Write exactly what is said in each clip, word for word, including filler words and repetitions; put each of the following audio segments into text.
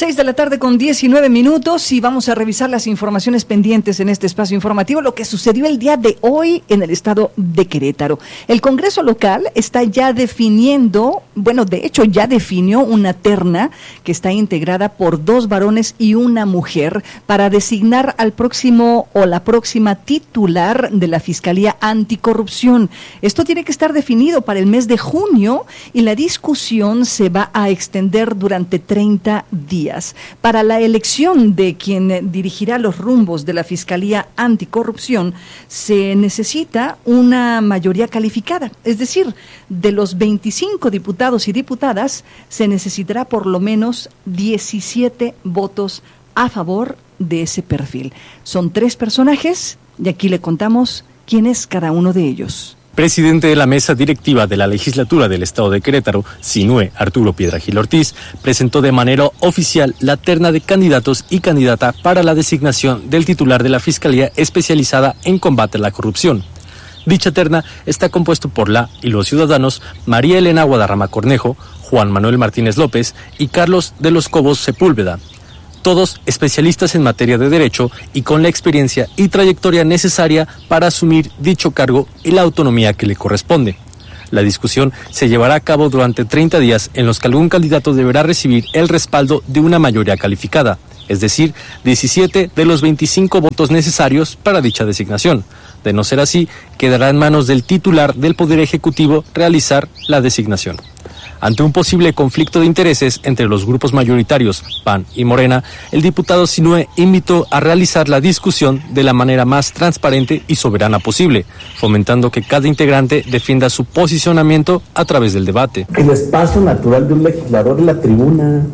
Seis de la tarde con diecinueve minutos y vamos a revisar las informaciones pendientes en este espacio informativo, lo que sucedió el día de hoy en el estado de Querétaro. El Congreso local está ya definiendo, bueno, de hecho ya definió una terna que está integrada por dos varones y una mujer para designar al próximo o la próxima titular de la Fiscalía Anticorrupción. Esto tiene que estar definido para el mes de junio y la discusión se va a extender durante treinta días. Para la elección de quien dirigirá los rumbos de la Fiscalía Anticorrupción se necesita una mayoría calificada, es decir, de los veinticinco diputados y diputadas se necesitará por lo menos diecisiete votos a favor de ese perfil. Son tres personajes y aquí le contamos quién es cada uno de ellos. Presidente de la mesa directiva de la legislatura del estado de Querétaro, SINUE, Arturo Piedra Gil Ortiz, presentó de manera oficial la terna de candidatos y candidata para la designación del titular de la Fiscalía especializada en combate a la corrupción. Dicha terna está compuesto por la y los ciudadanos María Elena Guadarrama Cornejo, Juan Manuel Martínez López y Carlos de los Cobos Sepúlveda. Todos especialistas en materia de derecho y con la experiencia y trayectoria necesaria para asumir dicho cargo y la autonomía que le corresponde. La discusión se llevará a cabo durante treinta días en los que algún candidato deberá recibir el respaldo de una mayoría calificada, es decir, diecisiete de los veinticinco votos necesarios para dicha designación. De no ser así, quedará en manos del titular del Poder Ejecutivo realizar la designación. Ante un posible conflicto de intereses entre los grupos mayoritarios, P A N y Morena, el diputado SINUE invitó a realizar la discusión de la manera más transparente y soberana posible, fomentando que cada integrante defienda su posicionamiento a través del debate. El espacio natural de un legislador es la tribuna.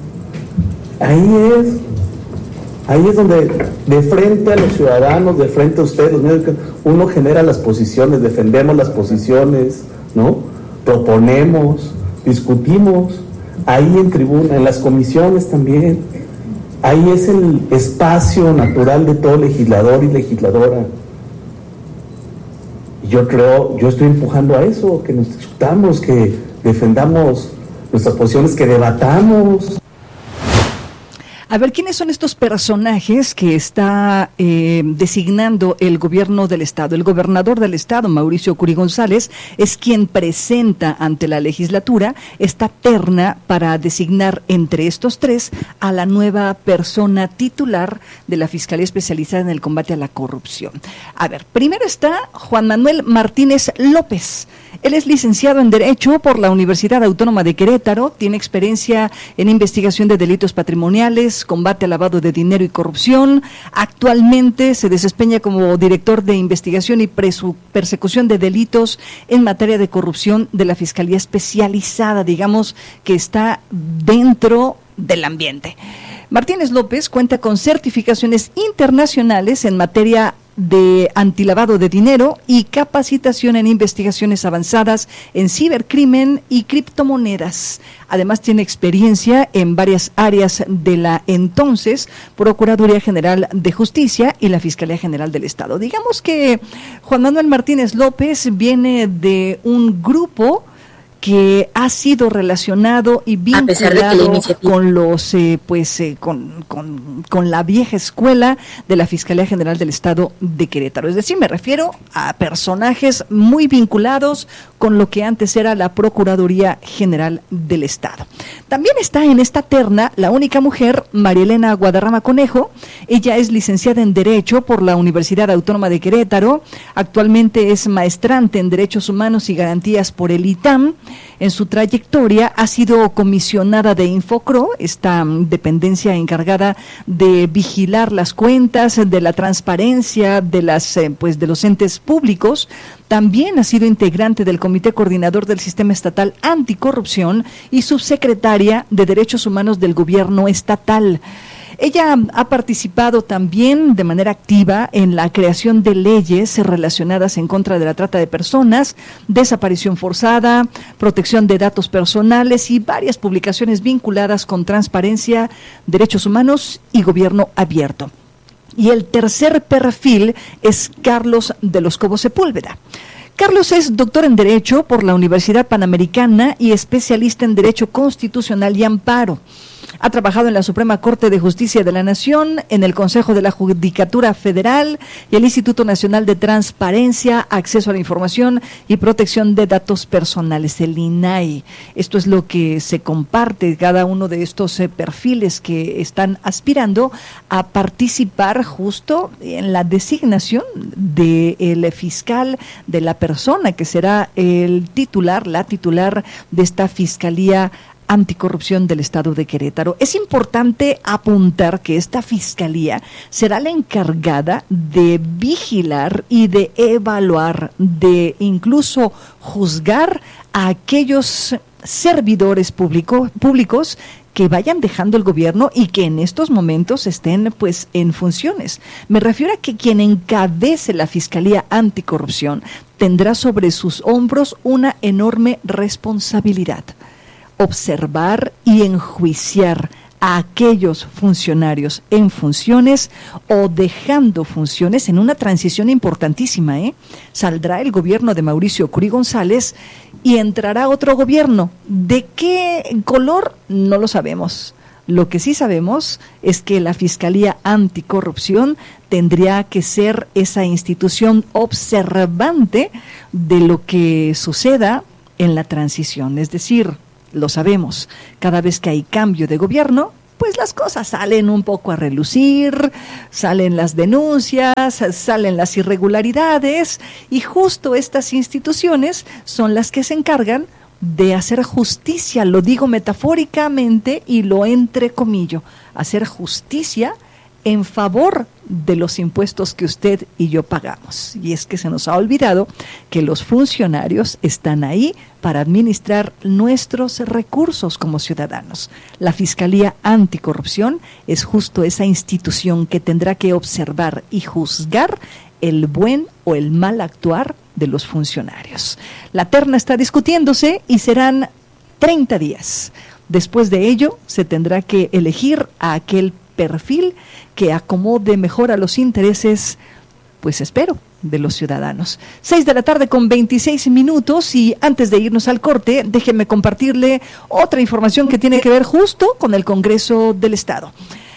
Ahí es. Ahí es donde, de frente a los ciudadanos, de frente a ustedes, uno genera las posiciones, defendemos las posiciones, ¿no? Proponemos, discutimos, ahí en tribuna, en las comisiones también. Ahí es el espacio natural de todo legislador y legisladora. Y yo creo, yo estoy empujando a eso, que nos discutamos, que defendamos nuestras posiciones, que debatamos. A ver, ¿quiénes son estos personajes que está eh, designando el gobierno del estado? El gobernador del estado, Mauricio Curi González, es quien presenta ante la legislatura esta terna para designar entre estos tres a la nueva persona titular de la Fiscalía Especializada en el Combate a la Corrupción. A ver, primero está Juan Manuel Martínez López. Él es licenciado en Derecho por la Universidad Autónoma de Querétaro, tiene experiencia en investigación de delitos patrimoniales, combate al lavado de dinero y corrupción. Actualmente se desempeña como director de investigación y presu- persecución de delitos en materia de corrupción de la Fiscalía Especializada, digamos que está dentro del ambiente. Martínez López cuenta con certificaciones internacionales en materia de antilavado de dinero y capacitación en investigaciones avanzadas en cibercrimen y criptomonedas. Además tiene experiencia en varias áreas de la entonces Procuraduría General de Justicia y la Fiscalía General del Estado. Digamos que Juan Manuel Martínez López viene de un grupo que ha sido relacionado y vinculado con los eh, pues eh, con, con con la vieja escuela de la Fiscalía General del Estado de Querétaro. Es decir, me refiero a personajes muy vinculados con lo que antes era la Procuraduría General del Estado. También está en esta terna la única mujer, María Elena Guadarrama Cornejo. Ella es licenciada en Derecho por la Universidad Autónoma de Querétaro. Actualmente es maestrante en Derechos Humanos y Garantías por el I T A M. En su trayectoria ha sido comisionada de Infocro, esta dependencia encargada de vigilar las cuentas, de la transparencia de las eh, pues de los entes públicos. También ha sido integrante del Comité Coordinador del Sistema Estatal Anticorrupción y subsecretaria de Derechos Humanos del Gobierno Estatal. Ella ha participado también de manera activa en la creación de leyes relacionadas en contra de la trata de personas, desaparición forzada, protección de datos personales y varias publicaciones vinculadas con transparencia, derechos humanos y gobierno abierto. Y el tercer perfil es Carlos de los Cobos Sepúlveda. Carlos es doctor en Derecho por la Universidad Panamericana y especialista en Derecho Constitucional y Amparo. Ha trabajado en la Suprema Corte de Justicia de la Nación, en el Consejo de la Judicatura Federal y el Instituto Nacional de Transparencia, Acceso a la Información y Protección de Datos Personales, el I N A I. Esto es lo que se comparte, cada uno de estos eh, perfiles que están aspirando a participar justo en la designación del fiscal, de la persona que será el titular, la titular de esta Fiscalía Anticorrupción del Estado de Querétaro. Es importante apuntar que esta fiscalía será la encargada de vigilar y de evaluar, de incluso juzgar a aquellos servidores público, públicos que vayan dejando el gobierno y que en estos momentos estén pues en funciones. Me refiero a que quien encabece la Fiscalía Anticorrupción tendrá sobre sus hombros una enorme responsabilidad: observar y enjuiciar a aquellos funcionarios en funciones o dejando funciones en una transición importantísima, ¿eh? Saldrá el gobierno de Mauricio Curi González y entrará otro gobierno. ¿De qué color? No lo sabemos. Lo que sí sabemos es que la Fiscalía Anticorrupción tendría que ser esa institución observante de lo que suceda en la transición, es decir, lo sabemos, cada vez que hay cambio de gobierno, pues las cosas salen un poco a relucir, salen las denuncias, salen las irregularidades, y justo estas instituciones son las que se encargan de hacer justicia, lo digo metafóricamente y lo entrecomillo, hacer justicia en favor de los impuestos que usted y yo pagamos. Y es que se nos ha olvidado que los funcionarios están ahí para administrar nuestros recursos como ciudadanos. La Fiscalía Anticorrupción es justo esa institución que tendrá que observar y juzgar el buen o el mal actuar de los funcionarios. La terna está discutiéndose y serán treinta días. Después de ello, se tendrá que elegir a aquel perfil que acomode mejor a los intereses, pues espero, de los ciudadanos. Seis de la tarde con veintiséis minutos, y antes de irnos al corte, déjenme compartirle otra información que tiene que ver justo con el Congreso del Estado.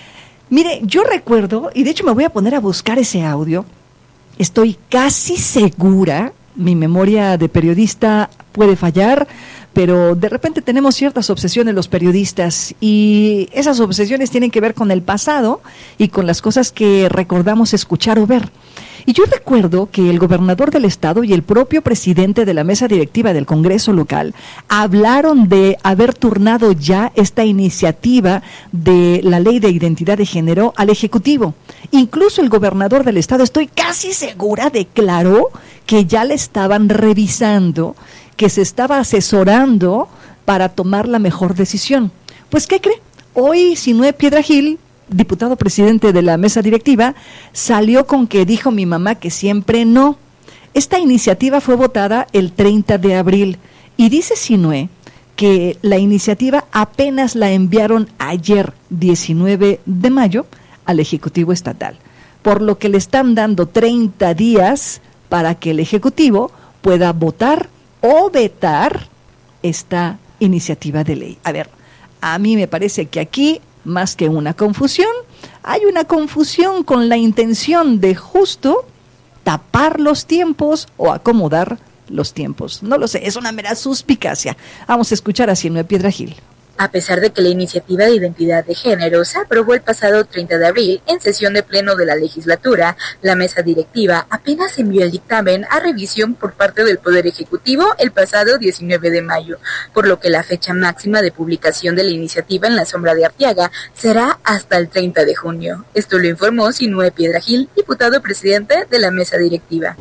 Mire, yo recuerdo, y de hecho me voy a poner a buscar ese audio, estoy casi segura, mi memoria de periodista puede fallar, pero de repente tenemos ciertas obsesiones los periodistas, y esas obsesiones tienen que ver con el pasado y con las cosas que recordamos escuchar o ver. Y yo recuerdo que el gobernador del estado y el propio presidente de la mesa directiva del Congreso local hablaron de haber turnado ya esta iniciativa de la ley de identidad de género al Ejecutivo. Incluso el gobernador del estado, estoy casi segura, declaró que ya le estaban revisando, que se estaba asesorando para tomar la mejor decisión. Pues, ¿qué cree? Hoy Sinué Piedra Gil, diputado presidente de la mesa directiva, salió con que dijo mi mamá que siempre no. Esta iniciativa fue votada el treinta de abril y dice Sinué que la iniciativa apenas la enviaron ayer, diecinueve de mayo, al Ejecutivo Estatal, por lo que le están dando treinta días para que el Ejecutivo pueda votar o vetar esta iniciativa de ley. A ver, a mí me parece que aquí, más que una confusión, hay una confusión con la intención de justo tapar los tiempos o acomodar los tiempos. No lo sé, es una mera suspicacia. Vamos a escuchar a Sinué Piedra Gil. A pesar de que la iniciativa de identidad de género se aprobó el pasado treinta de abril en sesión de pleno de la legislatura, la mesa directiva apenas envió el dictamen a revisión por parte del Poder Ejecutivo el pasado diecinueve de mayo, por lo que la fecha máxima de publicación de la iniciativa en la sombra de Arteaga será hasta el treinta de junio. Esto lo informó Sinué Piedra Gil, diputado presidente de la mesa directiva.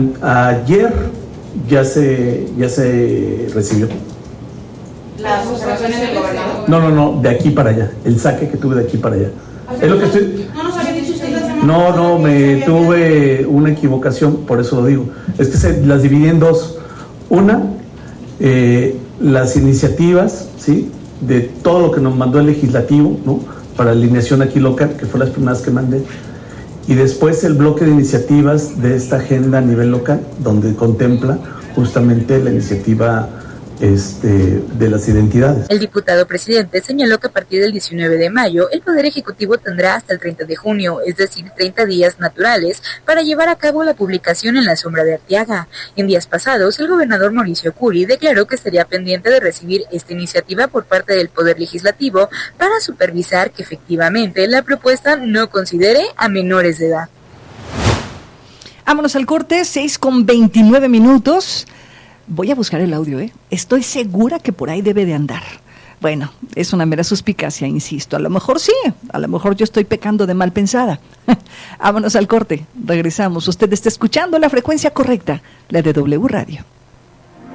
Ayer ya se, ya se recibió. ¿Las observaciones del gobernador? No, no, no, de aquí para allá, el saque que tuve de aquí para allá. Es lo que estoy... No nos había dicho usted la semana No, no, me tuve una equivocación, por eso lo digo. Es que se las dividí en dos. Una, eh, las iniciativas, ¿sí?, de todo lo que nos mandó el legislativo, ¿no?, para alineación aquí local, que fue las primeras que mandé. Y después el bloque de iniciativas de esta agenda a nivel local, donde contempla justamente la iniciativa este, de las identidades. El diputado presidente señaló que a partir del diecinueve de mayo, el Poder Ejecutivo tendrá hasta el treinta de junio, es decir, treinta días naturales, para llevar a cabo la publicación en la sombra de Arteaga. En días pasados, el gobernador Mauricio Curi declaró que estaría pendiente de recibir esta iniciativa por parte del Poder Legislativo para supervisar que efectivamente la propuesta no considere a menores de edad. Vámonos al corte, seis con veintinueve minutos. Voy a buscar el audio, ¿eh? Estoy segura que por ahí debe de andar. Bueno, es una mera suspicacia, insisto. A lo mejor sí, a lo mejor yo estoy pecando de mal pensada. Vámonos al corte, regresamos. Usted está escuchando la frecuencia correcta, la de W Radio.